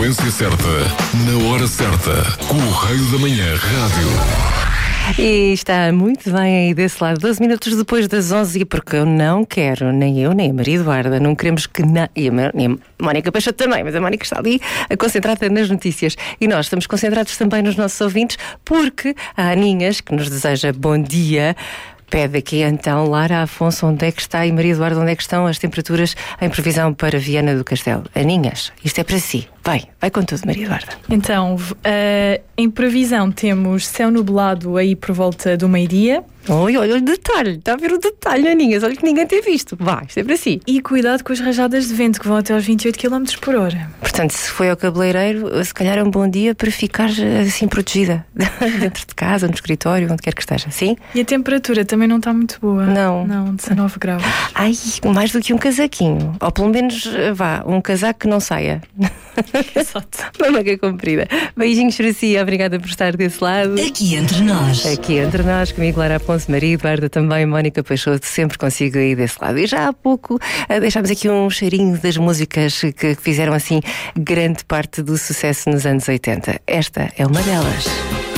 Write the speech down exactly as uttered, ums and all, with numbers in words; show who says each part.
Speaker 1: frequência certa, na hora certa, com o Raio da Manhã Rádio.
Speaker 2: E está muito bem aí desse lado, doze minutos depois das onze, porque eu não quero, nem eu, nem a Maria Eduarda, não queremos que na... e a Mónica Peixoto também, mas a Mónica está ali concentrada nas notícias. E nós estamos concentrados também nos nossos ouvintes, porque a Aninhas, que nos deseja bom dia, pede aqui então, Lara Afonso, onde é que está, e Maria Eduarda, onde é que estão as temperaturas em previsão para Viana do Castelo? Aninhas, isto é para si. Vai, vai com tudo, Maria Eduarda.
Speaker 3: Então, uh, em previsão temos céu nublado aí por volta do meio-dia.
Speaker 2: Olha, olha o detalhe, está a ver o detalhe, Aninhas, olha que ninguém tem visto. Vai, isto é para si.
Speaker 3: E cuidado com as rajadas de vento que vão até aos vinte e oito quilómetros por hora.
Speaker 2: Portanto, se foi ao cabeleireiro, se calhar é um bom dia para ficar assim protegida, dentro de casa, no escritório, onde quer que esteja, sim?
Speaker 3: E a temperatura também não está muito boa.
Speaker 2: Não.
Speaker 3: Não, dezanove graus.
Speaker 2: Ai, mais do que um casaquinho. Ou pelo menos, vá, um casaco que não saia.
Speaker 3: Exato.
Speaker 2: Uma manga comprida. Beijinhos para si, obrigada por estar desse lado.
Speaker 4: Aqui entre nós.
Speaker 2: Aqui entre nós, comigo Lara Afonso, Maria Eduarda, também Mónica Peixoto, sempre consigo aí desse lado. E já há pouco deixámos aqui um cheirinho das músicas que fizeram assim grande parte do sucesso nos anos oitenta. Esta é uma delas.